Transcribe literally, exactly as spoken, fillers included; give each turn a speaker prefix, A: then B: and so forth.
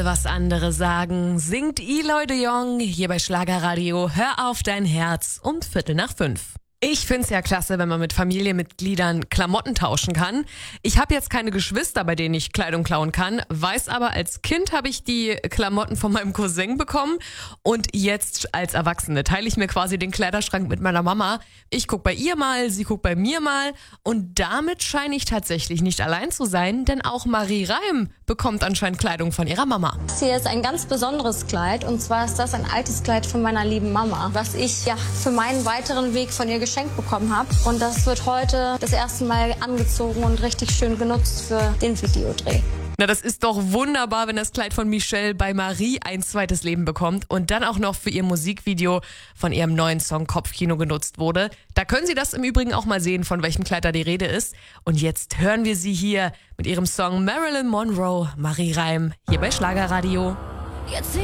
A: Was andere sagen, singt Eloy de Jong hier bei Schlagerradio. Hör auf dein Herz um Viertel nach fünf. Ich find's ja klasse, wenn man mit Familienmitgliedern Klamotten tauschen kann. Ich habe jetzt keine Geschwister, bei denen ich Kleidung klauen kann, weiß aber, als Kind habe ich die Klamotten von meinem Cousin bekommen und jetzt als Erwachsene teile ich mir quasi den Kleiderschrank mit meiner Mama. Ich guck bei ihr mal, sie guckt bei mir mal und damit scheine ich tatsächlich nicht allein zu sein, denn auch Marie Reim bekommt anscheinend Kleidung von ihrer Mama.
B: Das hier ist ein ganz besonderes Kleid und zwar ist das ein altes Kleid von meiner lieben Mama, was ich ja für meinen weiteren Weg von ihr geschenkt bekommen habe. Und das wird heute das erste Mal angezogen und richtig schön genutzt für den Videodreh.
A: Na, das ist doch wunderbar, wenn das Kleid von Michelle bei Marie ein zweites Leben bekommt und dann auch noch für ihr Musikvideo von ihrem neuen Song Kopfkino genutzt wurde. Da können Sie das im Übrigen auch mal sehen, von welchem Kleid da die Rede ist. Und jetzt hören wir sie hier mit ihrem Song Marilyn Monroe, Marie Reim, hier bei Schlagerradio.
C: Jetzt